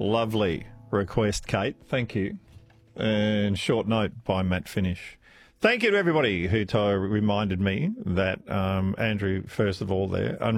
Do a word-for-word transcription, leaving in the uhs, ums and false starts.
Lovely request, Kate. Thank you. And short note by Matt Finish. Thank you to everybody who t- reminded me that um, Andrew, first of all, there.